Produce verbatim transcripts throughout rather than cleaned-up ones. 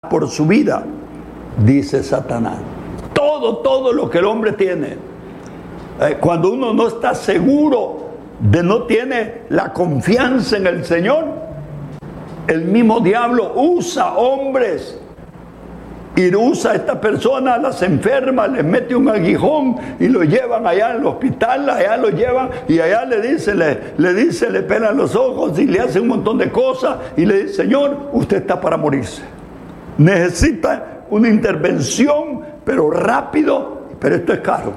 por su vida, dice Satanás. Todo, todo lo que el hombre tiene. Eh, cuando uno no está seguro de no tiene la confianza en el Señor, el mismo diablo usa hombres y usa a esta persona, las enferma, les mete un aguijón y lo llevan allá al hospital, allá lo llevan y allá le dice, le, le dice, le pelan los ojos y le hace un montón de cosas y le dice: Señor, usted está para morirse. Necesita una intervención, pero rápido, pero esto es caro.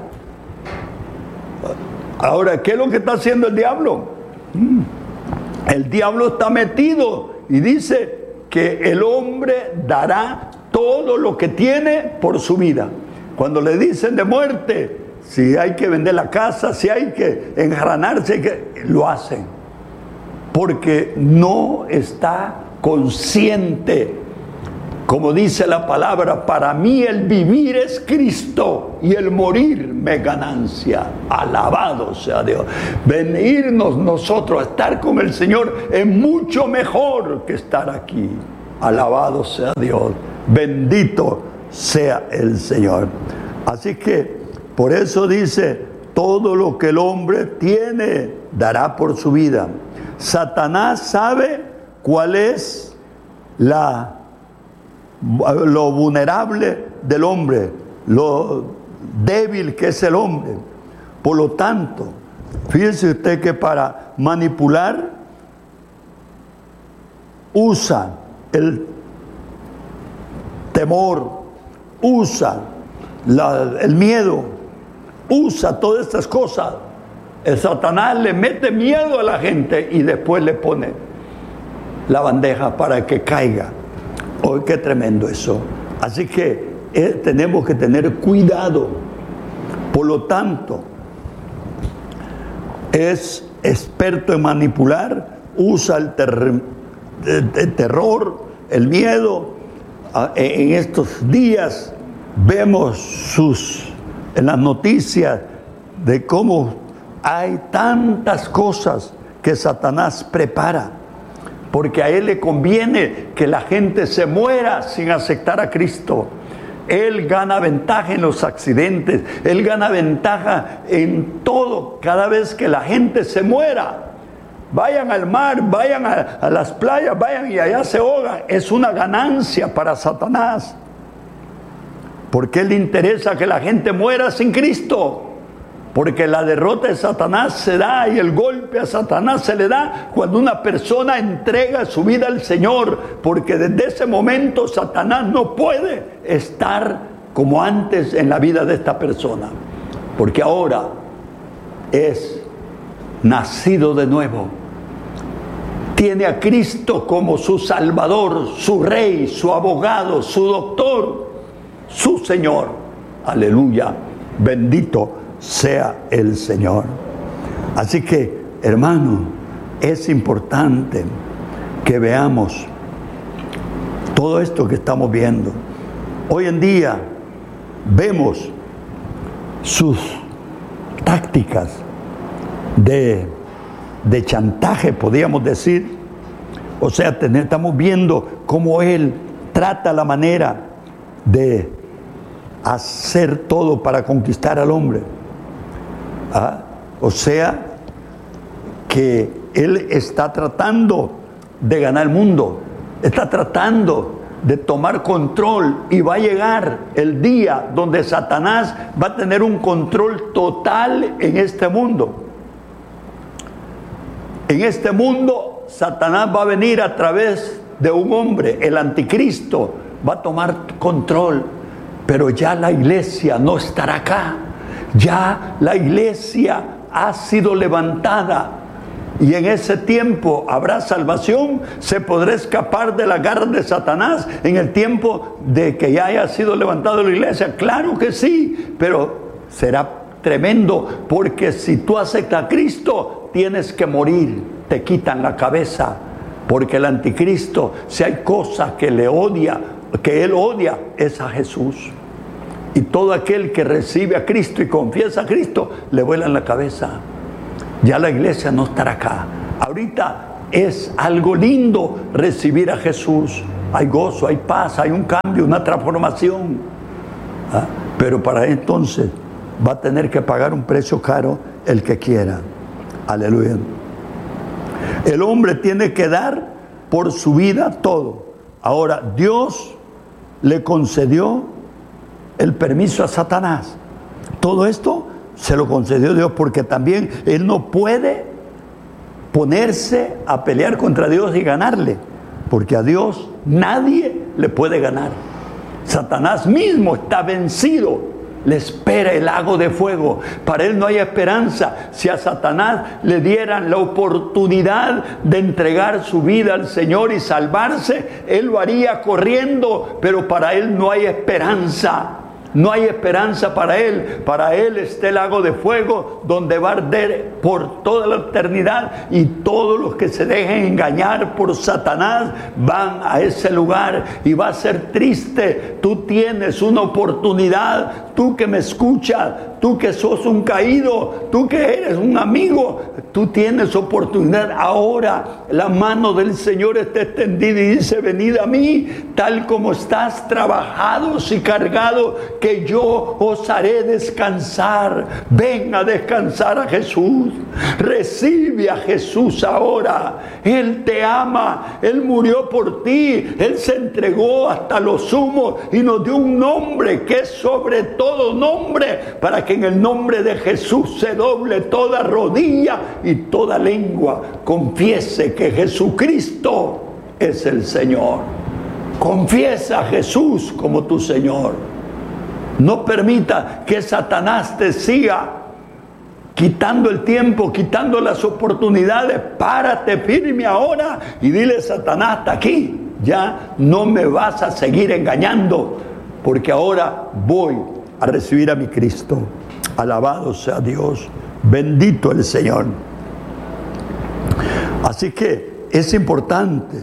Ahora, ¿qué es lo que está haciendo el diablo? El diablo está metido y dice que el hombre dará todo lo que tiene por su vida. Cuando le dicen de muerte, si hay que vender la casa, si hay que enjaranarse, que lo hacen, porque no está consciente. Como dice la palabra, para mí el vivir es Cristo y el morir me ganancia. Alabado sea Dios. Venirnos nosotros a estar con el Señor es mucho mejor que estar aquí. Alabado sea Dios. Bendito sea el Señor. Así que por eso dice: todo lo que el hombre tiene dará por su vida. Satanás sabe cuál es la lo vulnerable del hombre, lo débil que es el hombre. Por lo tanto, fíjese usted que para manipular usa el temor, usa la, el miedo, usa todas estas cosas. El Satanás le mete miedo a la gente y después le pone la bandeja para que caiga. ¡Oh, qué tremendo eso! Así que eh, tenemos que tener cuidado. Por lo tanto, es experto en manipular, usa el, ter el, el terror, el miedo. En estos días vemos sus, en las noticias de cómo hay tantas cosas que Satanás prepara, porque a él le conviene que la gente se muera sin aceptar a Cristo. Él gana ventaja en los accidentes, él gana ventaja en todo. Cada vez que la gente se muera, vayan al mar, vayan a, a las playas, vayan y allá se ahogan. Es una ganancia para Satanás, porque él le interesa que la gente muera sin Cristo. Porque la derrota de Satanás se da y el golpe a Satanás se le da cuando una persona entrega su vida al Señor. Porque desde ese momento Satanás no puede estar como antes en la vida de esta persona. Porque ahora es nacido de nuevo. Tiene a Cristo como su Salvador, su Rey, su abogado, su doctor, su Señor. Aleluya, bendito sea el Señor. Así que, hermano, es importante que veamos todo esto que estamos viendo. Hoy en día vemos sus tácticas de, de chantaje, podríamos decir. O sea, tener, estamos viendo cómo él trata la manera de hacer todo para conquistar al hombre. ¿Ah? O sea, que él está tratando de ganar el mundo, está tratando de tomar control, y va a llegar el día donde Satanás va a tener un control total en este mundo. En este mundo, Satanás va a venir a través de un hombre, el anticristo, va a tomar control, pero ya la iglesia no estará acá. Ya la iglesia ha sido levantada y en ese tiempo habrá salvación. Se podrá escapar de la garra de Satanás en el tiempo de que ya haya sido levantada la iglesia. Claro que sí, pero será tremendo, porque si tú aceptas a Cristo tienes que morir, te quitan la cabeza, porque el anticristo, si hay cosas que le odia, que él odia, es a Jesús. Y todo aquel que recibe a Cristo y confiesa a Cristo, le vuela en la cabeza. Ya la iglesia no estará acá. Ahorita es algo lindo recibir a Jesús. hay gozo, hay paz, hay un cambio, una transformación. ¿Ah? Pero para entonces va a tener que pagar un precio caro el que quiera. Aleluya. El hombre tiene que dar por su vida todo. Ahora, Dios le concedió el permiso a Satanás. Todo esto se lo concedió Dios porque también él no puede ponerse a pelear contra Dios y ganarle, porque a Dios nadie le puede ganar. Satanás mismo está vencido. Le espera el lago de fuego. Para él no hay esperanza. Si a Satanás le dieran la oportunidad de entregar su vida al Señor y salvarse, él lo haría corriendo, pero para él no hay esperanza. No hay esperanza para él. Para él está el lago de fuego donde va a arder por toda la eternidad, y todos los que se dejen engañar por Satanás van a ese lugar y va a ser triste. Tú tienes una oportunidad, tú que me escuchas, tú que sos un caído, tú que eres un amigo, tú tienes oportunidad ahora. La mano del Señor está extendida y dice: venid a mí, tal como estás trabajados y cargados, que yo os haré descansar. Ven a descansar a Jesús. Recibe a Jesús ahora. Él te ama. Él murió por ti. Él se entregó hasta lo sumo y nos dio un nombre que es sobre todo nombre, para que en el nombre de Jesús se doble toda rodilla y toda lengua confiese que Jesucristo es el Señor. Confiesa a Jesús como tu Señor. No permita que Satanás te siga quitando el tiempo, quitando las oportunidades. Párate firme ahora y dile: Satanás, hasta aquí. Ya no me vas a seguir engañando, porque ahora voy a recibir a mi Cristo. Alabado sea Dios. Bendito el Señor. Así que es importante.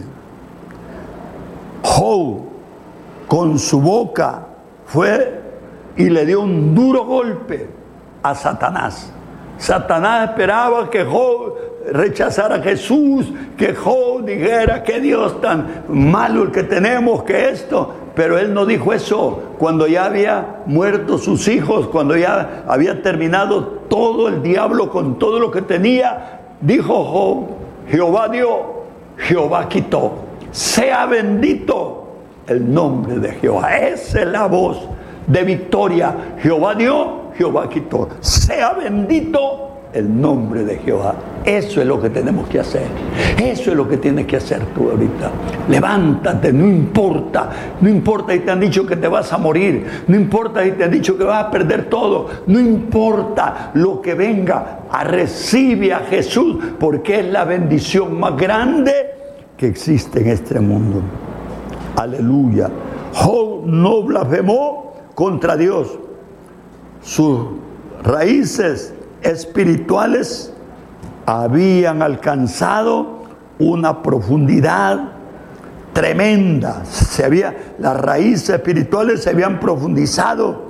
Job con su boca fue y le dio un duro golpe a Satanás. Satanás esperaba que Job rechazara a Jesús, que Job dijera: que Dios tan malo el que tenemos, que esto. Pero él no dijo eso. Cuando ya había muerto sus hijos, cuando ya había terminado todo el diablo con todo lo que tenía, dijo Job: Jehová dio, Jehová quitó. Sea bendito el nombre de Jehová. Esa es la voz de victoria. Jehová dio, Jehová quitó. Sea bendito el nombre de Jehová. Eso es lo que tenemos que hacer. Eso es lo que tienes que hacer tú ahorita. Levántate, no importa. No importa si te han dicho que te vas a morir. No importa si te han dicho que vas a perder todo. No importa lo que venga. A recibe a Jesús, porque es la bendición más grande que existe en este mundo. Aleluya. Job no blasfemó contra Dios. Sus raíces espirituales habían alcanzado una profundidad tremenda. Se había, las raíces espirituales se habían profundizado,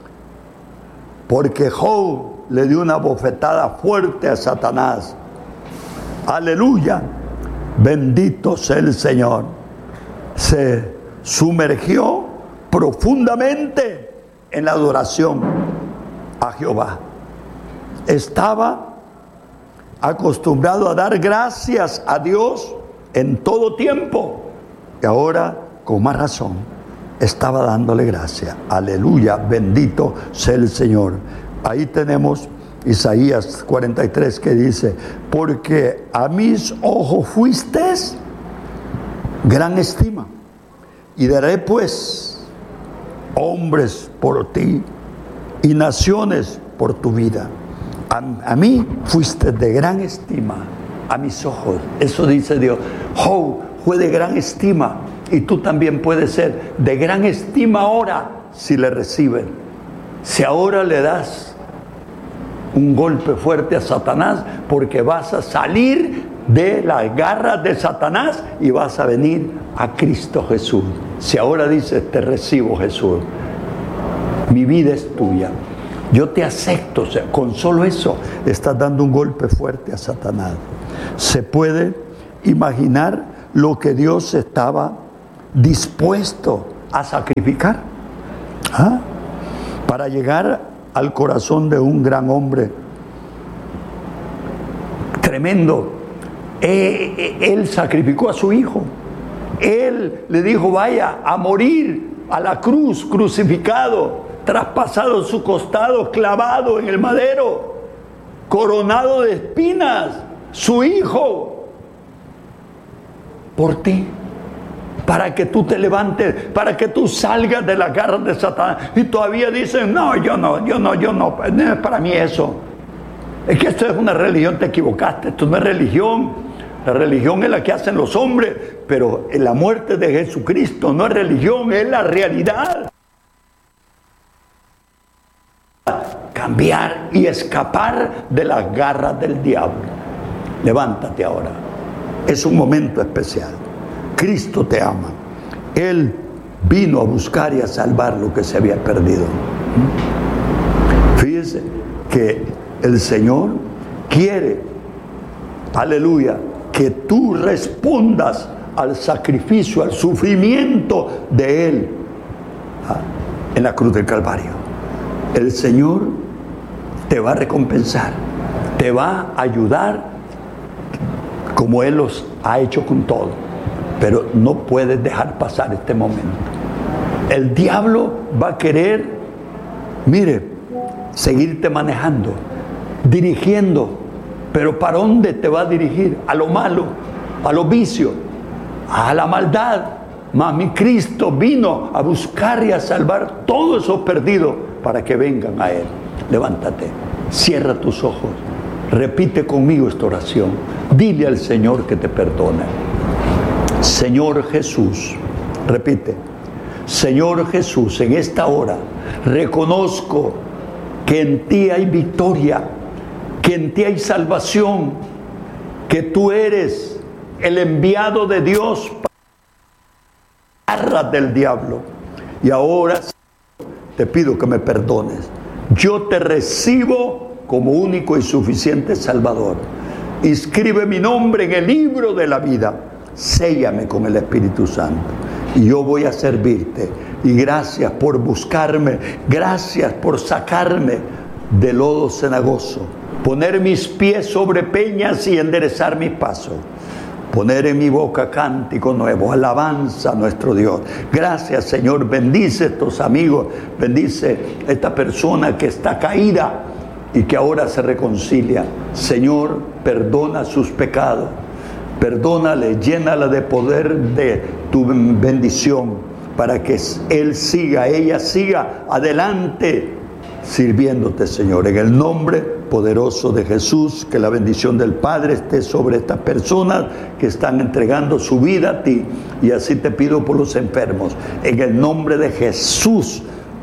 porque Job le dio una bofetada fuerte a Satanás. Aleluya. Bendito sea el Señor. Se sumergió profundamente en la adoración a Jehová. Estaba acostumbrado a dar gracias a Dios en todo tiempo, y ahora con más razón estaba dándole gracias. Aleluya, bendito sea el Señor. Ahí tenemos Isaías cuarenta y tres, que dice: porque a mis ojos fuiste gran estima, y daré pues hombres por ti y naciones por tu vida. A, a mí fuiste de gran estima a mis ojos. Eso dice Dios. Job fue de gran estima, y tú también puedes ser de gran estima ahora si le reciben. Si ahora le das un golpe fuerte a Satanás, porque vas a salir de las garras de Satanás y vas a venir a Cristo Jesús. Si ahora dices: te recibo, Jesús, mi vida es tuya, yo te acepto. O sea, con solo eso estás dando un golpe fuerte a Satanás. Se puede imaginar lo que Dios estaba dispuesto a sacrificar? ¿Ah? Para llegar al corazón de un gran hombre tremendo. Eh, eh, él sacrificó a su hijo. Él le dijo: vaya a morir a la cruz, crucificado, traspasado su costado, clavado en el madero, coronado de espinas, su hijo, por ti, para que tú te levantes, para que tú salgas de las garras de Satanás. Y todavía dicen: no, yo no, yo no, yo no, no es para mí eso. Es que esto es una religión, te equivocaste, esto no es religión. La religión es la que hacen los hombres, pero la muerte de Jesucristo no es religión, es la realidad. Cambiar y escapar de las garras del diablo. Levántate ahora. Es un momento especial. Cristo te ama. Él vino a buscar y a salvar lo que se había perdido. Fíjese que el Señor quiere, aleluya, que tú respondas al sacrificio, al sufrimiento de Él, ¿ah?, en la cruz del Calvario. El Señor te va a recompensar, te va a ayudar como Él los ha hecho con todo, pero no puedes dejar pasar este momento. El diablo va a querer, mire, seguirte manejando, dirigiendo. Pero ¿para dónde te va a dirigir? A lo malo, a los vicios, a la maldad. Mas mi Cristo vino a buscar y a salvar todos esos perdidos para que vengan a Él. Levántate, cierra tus ojos, repite conmigo esta oración. Dile al Señor que te perdone. Señor Jesús, repite: Señor Jesús, en esta hora reconozco que en ti hay victoria, que en ti hay salvación, que tú eres el enviado de Dios para las garras del diablo. Y ahora te pido que me perdones. Yo te recibo como único y suficiente Salvador. Inscribe mi nombre en el libro de la vida. Séllame con el Espíritu Santo. Y yo voy a servirte. Y gracias por buscarme. Gracias por sacarme del lodo cenagoso. Poner mis pies sobre peñas y enderezar mis pasos. Poner en mi boca cántico nuevo, alabanza a nuestro Dios. Gracias, Señor. Bendice a estos amigos. Bendice a esta persona que está caída y que ahora se reconcilia. Señor, perdona sus pecados. Perdónale, llénala de poder de tu bendición para que él siga, ella siga adelante sirviéndote, Señor. En el nombre poderoso de Jesús, que la bendición del Padre esté sobre estas personas que están entregando su vida a ti. Y así te pido por los enfermos. En el nombre de Jesús,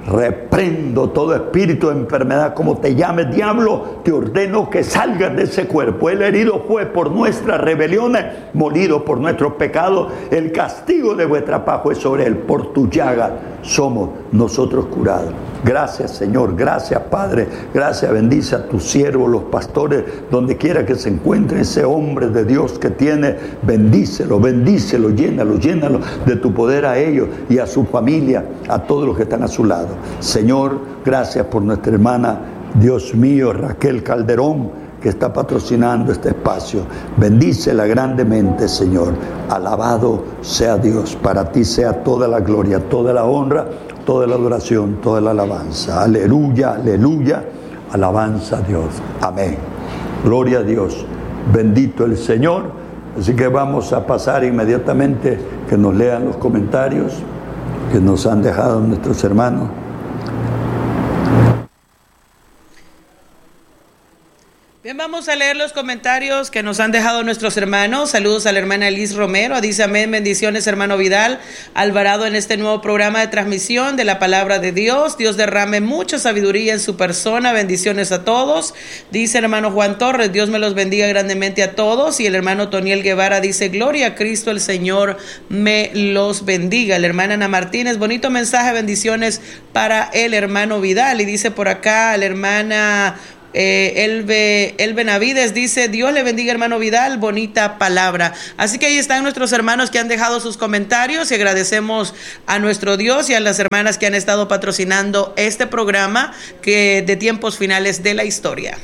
reprendo todo espíritu de enfermedad, como te llames, diablo, te ordeno que salgas de ese cuerpo. El herido fue por nuestras rebeliones, molido por nuestros pecados. El castigo de vuestra paz fue sobre él. Por tu llaga somos nosotros curados. Gracias, Señor. Gracias, Padre. Gracias. Bendice a tus siervos, los pastores, donde quiera que se encuentre ese hombre de Dios que tiene. Bendícelo, bendícelo, llénalo, llénalo de tu poder a ellos y a su familia, a todos los que están a su lado. Señor, gracias por nuestra hermana, Dios mío, Raquel Calderón, que está patrocinando este espacio. Bendícela grandemente, Señor. Alabado sea Dios. Para ti sea toda la gloria, toda la honra, toda la adoración, toda la alabanza. Aleluya, aleluya. Alabanza a Dios. Amén. Gloria a Dios. Bendito el Señor. Así que vamos a pasar inmediatamente que nos lean los comentarios que nos han dejado nuestros hermanos. Bien, vamos a leer los comentarios que nos han dejado nuestros hermanos. Saludos a la hermana Liz Romero. Dice amén, bendiciones hermano Vidal Alvarado en este nuevo programa de transmisión de la palabra de Dios. Dios derrame mucha sabiduría en su persona. Bendiciones a todos. Dice el hermano Juan Torres, Dios me los bendiga grandemente a todos. Y el hermano Toniel Guevara dice, gloria a Cristo, el Señor me los bendiga. La hermana Ana Martínez, bonito mensaje, bendiciones para el hermano Vidal. Y dice por acá la hermana Eh, Elbe, El Benavides dice, Dios le bendiga, hermano Vidal, bonita palabra. Así que ahí están nuestros hermanos que han dejado sus comentarios y agradecemos a nuestro Dios y a las hermanas que han estado patrocinando este programa que de tiempos finales de la historia.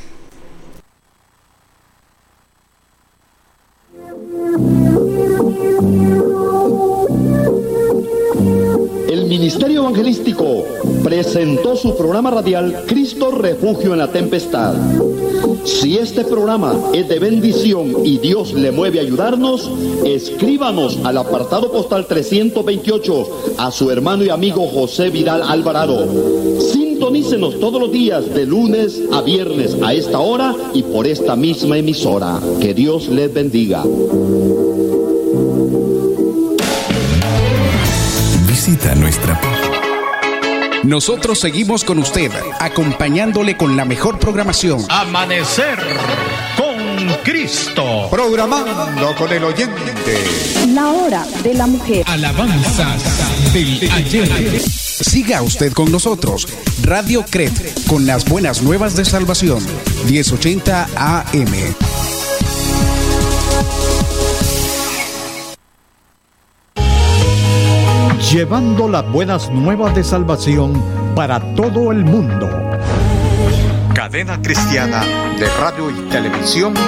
El Ministerio Evangelístico presentó su programa radial Cristo Refugio en la Tempestad. Si este programa es de bendición y Dios le mueve a ayudarnos, escríbanos al apartado postal trescientos veintiocho a su hermano y amigo José Vidal Alvarado. Sintonícenos todos los días de lunes a viernes a esta hora y por esta misma emisora. Que Dios les bendiga. Visita nuestra página. Nosotros seguimos con usted, acompañándole con la mejor programación. Amanecer con Cristo. Programando con el oyente. La hora de la mujer. Alabanzas del ayer. Siga usted con nosotros. Radio C R E T, con las buenas nuevas de salvación. diez ochenta A M. Llevando las buenas nuevas de salvación para todo el mundo. Cadena Cristiana de Radio y Televisión